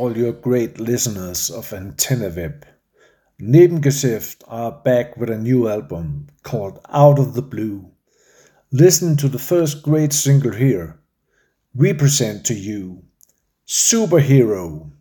all your great listeners of Antenna Web. Nebengeschäft are back with a new album called Out of the Blue. Listen to the first great single here. We present to you Superhero.